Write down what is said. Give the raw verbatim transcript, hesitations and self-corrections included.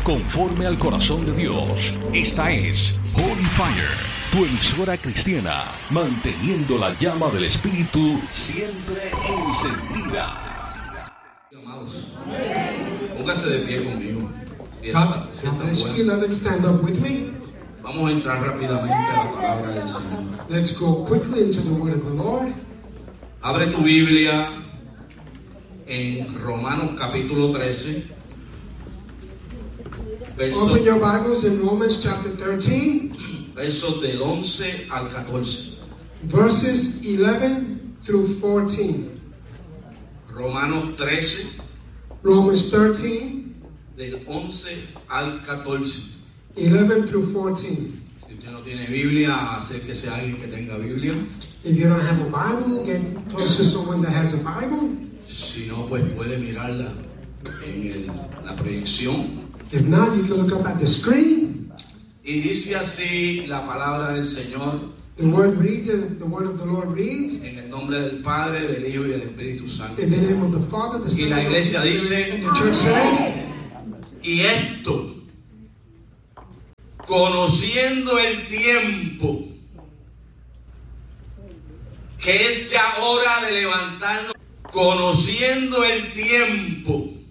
conforme al corazón de Dios. Esta es Holy Fire, tu emisora cristiana, manteniendo la llama del Espíritu siempre encendida. Amados, póngase de pie conmigo. God, God bless you, beloved. Stand up with me. Vamos a entrar rápidamente a la palabra del Señor. Let's go quickly into the word of the Lord. Abre tu Biblia en Romanos capítulo trece. Versos, Open your Bibles in Romans chapter thirteen, versos del once al catorce. verses eleven through fourteen. Romanos trece, Romans thirteen, del once al catorce. eleven through fourteen. Si usted no tiene Biblia, acérquese a alguien que tenga Biblia. If you don't have a Bible, get close to someone that has a Bible. Si no, pues puede mirarla en el- la proyección. If not, you can look up at the screen. Y dice así la palabra del Señor, The word reads, and the word of the Lord reads, en el nombre del Padre, del Hijo y del Espíritu Santo. in the name of the Father, the Son, Y la and the iglesia Holy dice, Spirit. And the church says, y esto, conociendo el tiempo, que es ya hora de levantarnos, conociendo el tiempo,